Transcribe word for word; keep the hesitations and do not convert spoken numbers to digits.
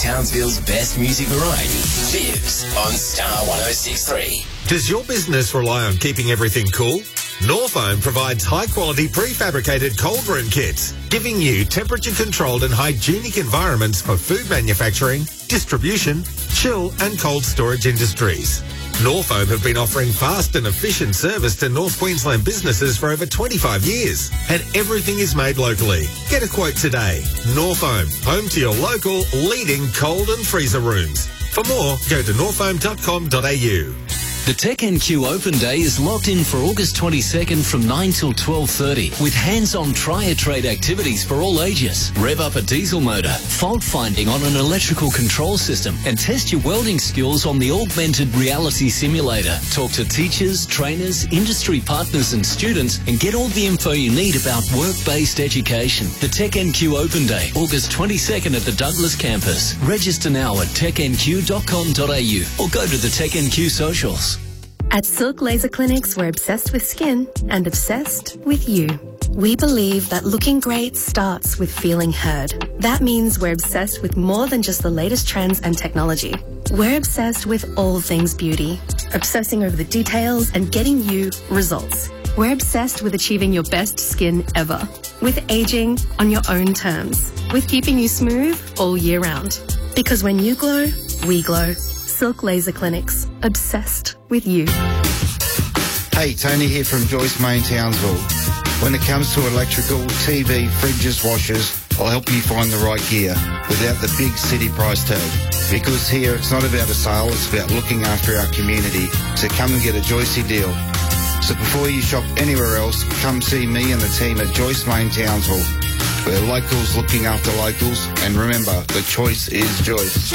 Townsville's best music variety. Vibs on Star one oh six point three. Does your business rely on keeping everything cool? Norfoam provides high-quality prefabricated cold room kits, giving you temperature-controlled and hygienic environments for food manufacturing, distribution, chill and cold storage industries. Norfoam have been offering fast and efficient service to North Queensland businesses for over twenty-five years, and everything is made locally. Get a quote today. Norfoam, home to your local leading cold and freezer rooms. For more, go to norfoam dot com dot a u. The Tech N Q Open Day is locked in for August twenty-second from nine till twelve thirty with hands-on try-a-trade activities for all ages. Rev up a diesel motor, fault finding on an electrical control system, and test your welding skills on the augmented reality simulator. Talk to teachers, trainers, industry partners and students and get all the info you need about work-based education. The Tech N Q Open Day, August twenty-second at the Douglas campus. Register now at tech n q dot com dot a u or go to the Tech N Q socials. At Silk Laser Clinics, we're obsessed with skin and obsessed with you. We believe that looking great starts with feeling heard. That means we're obsessed with more than just the latest trends and technology. We're obsessed with all things beauty, obsessing over the details and getting you results. We're obsessed with achieving your best skin ever, with aging on your own terms, with keeping you smooth all year round. Because when you glow, we glow. Silk Laser Clinics, obsessed with you. Hey, Tony here from Joyce Main Townsville. When it comes to electrical, T V, fridges, washers, I'll help you find the right gear without the big city price tag. Because here it's not about a sale, it's about looking after our community. So come and get a Joycey deal. So before you shop anywhere else, come see me and the team at Joyce Main Townsville. We're locals looking after locals, and remember, the choice is Joyce.